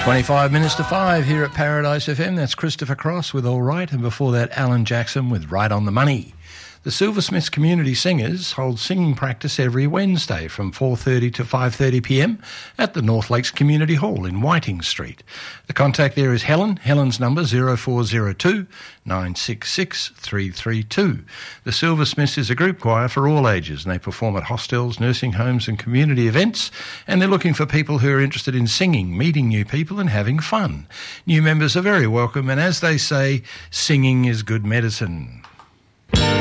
25 minutes to 5 here at Paradise FM. That's Christopher Cross with All Right, and before that, Alan Jackson with Right on the Money. The Silversmiths Community Singers hold singing practice every Wednesday from 4:30 to 5:30pm at the North Lakes Community Hall in Whiting Street. The contact there is Helen. Helen's number 0402 966 332. The Silversmiths is a group choir for all ages, and they perform at hostels, nursing homes and community events, and they're looking for people who are interested in singing, meeting new people and having fun. New members are very welcome, and as they say, singing is good medicine.